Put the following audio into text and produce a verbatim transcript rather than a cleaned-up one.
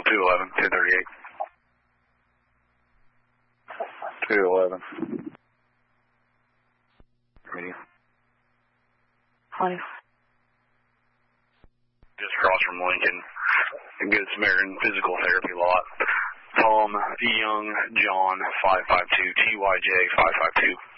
two eleven, ten thirty-eight. two eleven. Ready? twenty. Just across from Lincoln. A Good Samaritan Physical Therapy lot. Tom Young John five five two, T Y J five five two.